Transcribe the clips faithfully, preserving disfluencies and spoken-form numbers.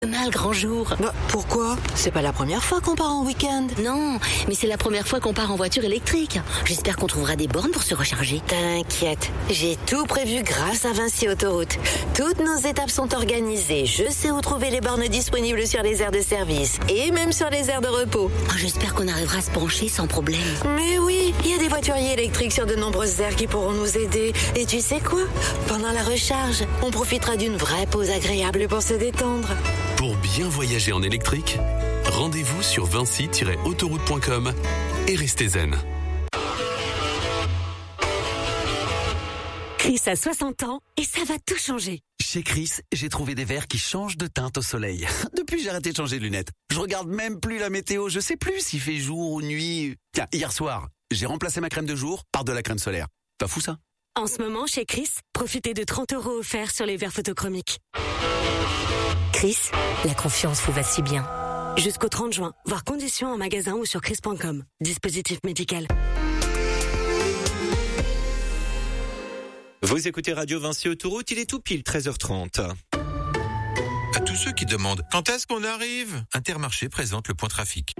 Mal grand jour. Bah, pourquoi ? C'est pas la première fois qu'on part en week-end. Non, mais c'est la première fois qu'on part en voiture électrique. J'espère qu'on trouvera des bornes pour se recharger. T'inquiète, j'ai tout prévu grâce à Vinci Autoroute. Toutes nos étapes sont organisées. Je sais où trouver les bornes disponibles sur les aires de service et même sur les aires de repos. Oh, j'espère qu'on arrivera à se pencher sans problème. Mais oui, il y a des voituriers électriques sur de nombreuses aires qui pourront nous aider. Et tu sais quoi ? Pendant la recharge, on profitera d'une vraie pause agréable pour se détendre. Pour bien voyager en électrique, rendez-vous sur vinci tiret autoroute point com et restez zen. Chris a soixante ans et ça va tout changer. Chez Chris, j'ai trouvé des verres qui changent de teinte au soleil. Depuis, j'ai arrêté de changer de lunettes. Je regarde même plus la météo. Je sais plus s'il fait jour ou nuit. Tiens, hier soir, j'ai remplacé ma crème de jour par de la crème solaire. Pas fou ça ? En ce moment, chez Chris, profitez de trente euros offerts sur les verres photochromiques. Chris, la confiance vous va si bien. Jusqu'au trente juin, voir conditions en magasin ou sur chris point com. Dispositif médical. Vous écoutez Radio Vinci Autoroute, il est tout pile treize heures trente. À tous ceux qui demandent quand est-ce qu'on arrive, Intermarché présente le point trafic.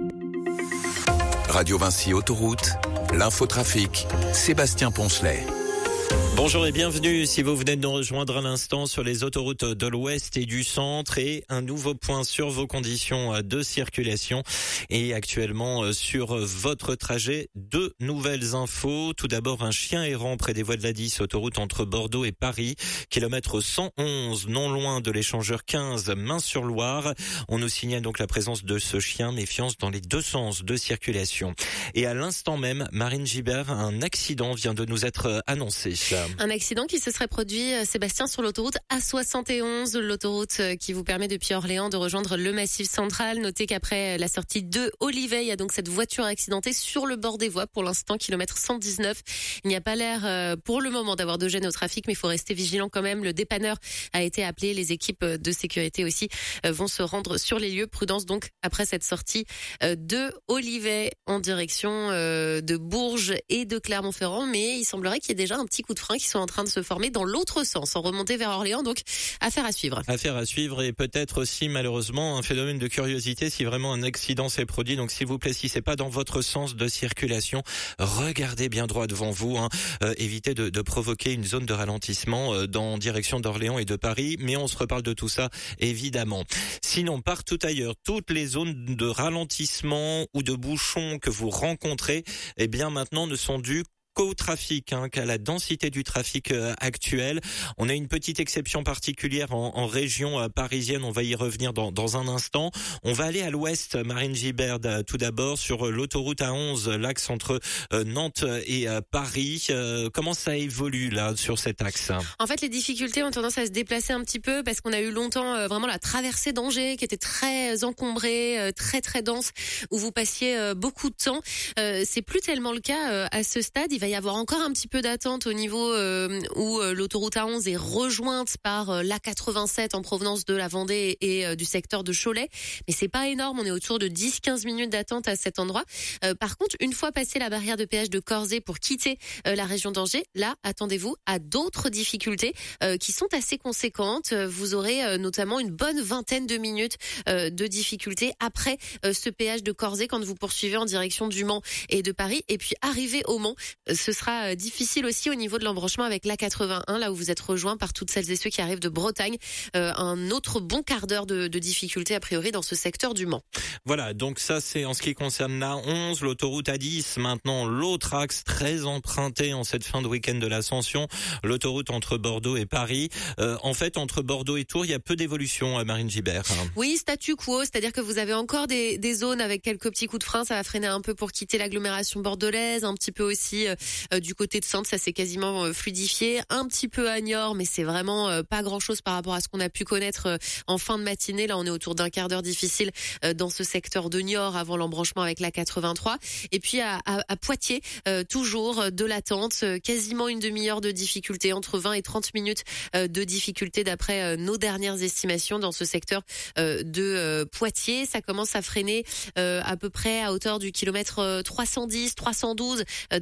Radio Vinci Autoroute, l'infotrafic, Sébastien Poncelet. Bonjour et bienvenue si vous venez de nous rejoindre à l'instant sur les autoroutes de l'Ouest et du Centre et un nouveau point sur vos conditions de circulation et actuellement sur votre trajet, deux nouvelles infos. Tout d'abord, un chien errant près des voies de la dix, autoroute entre Bordeaux et Paris, kilomètre cent onze, non loin de l'échangeur quinze, Main-sur-Loire. On nous signale donc la présence de ce chien, méfiance dans les deux sens de circulation. Et à l'instant même, Marine Gibert, un accident vient de nous être annoncé. Un accident qui se serait produit, Sébastien, sur l'autoroute A soixante et onze, l'autoroute qui vous permet depuis Orléans de rejoindre le Massif central. Notez qu'après la sortie de Olivet, il y a donc cette voiture accidentée sur le bord des voies. Pour l'instant, kilomètre cent dix-neuf. Il n'y a pas l'air pour le moment d'avoir de gêne au trafic, mais il faut rester vigilant quand même. Le dépanneur a été appelé. Les équipes de sécurité aussi vont se rendre sur les lieux. Prudence donc après cette sortie de Olivet en direction de Bourges et de Clermont-Ferrand. Mais il semblerait qu'il y ait déjà un petit coup de frein qui sont en train de se former dans l'autre sens, en remontée vers Orléans, donc affaire à suivre. Affaire à suivre et peut-être aussi malheureusement un phénomène de curiosité si vraiment un accident s'est produit. Donc s'il vous plaît, si c'est pas dans votre sens de circulation, regardez bien droit devant vous. Hein. Euh, évitez de, de provoquer une zone de ralentissement euh, dans direction d'Orléans et de Paris. Mais on se reparle de tout ça évidemment. Sinon, partout ailleurs, toutes les zones de ralentissement ou de bouchons que vous rencontrez, eh bien maintenant ne sont dues qu'au trafic, hein, qu'à la densité du trafic euh, actuel. On a une petite exception particulière en, en région euh, parisienne, on va y revenir dans, dans un instant. On va aller à l'ouest, Marine Gibert, euh, tout d'abord, sur euh, l'autoroute A onze, l'axe entre euh, Nantes et euh, Paris. Euh, comment ça évolue là sur cet axe ? En fait, les difficultés ont tendance à se déplacer un petit peu parce qu'on a eu longtemps euh, vraiment la traversée d'Angers qui était très encombrée, euh, très très dense, où vous passiez euh, beaucoup de temps. Euh, c'est plus tellement le cas euh, à ce stade. Il va y avoir encore un petit peu d'attente au niveau euh, où euh, l'autoroute A onze est rejointe par euh, l'A quatre-vingt-sept en provenance de la Vendée et euh, du secteur de Cholet. Mais c'est pas énorme, on est autour de dix à quinze minutes d'attente à cet endroit. Euh, par contre, une fois passé la barrière de péage de Corzet pour quitter euh, la région d'Angers, là, attendez-vous à d'autres difficultés euh, qui sont assez conséquentes. Vous aurez euh, notamment une bonne vingtaine de minutes euh, de difficultés après euh, ce péage de Corzet quand vous poursuivez en direction du Mans et de Paris. Et puis, arrivé au Mans, ce sera difficile aussi au niveau de l'embranchement avec l'A quatre-vingt-un, là où vous êtes rejoint par toutes celles et ceux qui arrivent de Bretagne. Euh, un autre bon quart d'heure de, de difficulté a priori dans ce secteur du Mans. Voilà, donc ça c'est en ce qui concerne l'A onze, l'autoroute A dix, maintenant l'autre axe très emprunté en cette fin de week-end de l'Ascension, l'autoroute entre Bordeaux et Paris. Euh, en fait, entre Bordeaux et Tours, il y a peu d'évolution à Marine Gibert. Oui, statu quo, c'est-à-dire que vous avez encore des, des zones avec quelques petits coups de frein, ça va freiner un peu pour quitter l'agglomération bordelaise, un petit peu aussi euh, Euh, du côté de Saintes, ça s'est quasiment euh, fluidifié. Un petit peu à Niort, mais c'est vraiment euh, pas grand-chose par rapport à ce qu'on a pu connaître euh, en fin de matinée. Là, on est autour d'un quart d'heure difficile euh, dans ce secteur de Niort avant l'embranchement avec l'A quatre-vingt-trois. Et puis à, à, à Poitiers, euh, toujours euh, de l'attente, euh, quasiment une demi-heure de difficulté, entre vingt et trente minutes euh, de difficulté d'après euh, nos dernières estimations dans ce secteur euh, de euh, Poitiers. Ça commence à freiner euh, à peu près à hauteur du kilomètre euh, trois cent dix, trois cent douze euh, de cette autoroute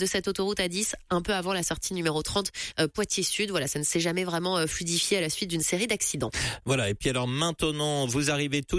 autoroute A dix, un peu avant la sortie numéro trente, euh, Poitiers Sud. Voilà, ça ne s'est jamais vraiment euh, fluidifié à la suite d'une série d'accidents. Voilà, et puis alors maintenant, vous arrivez tout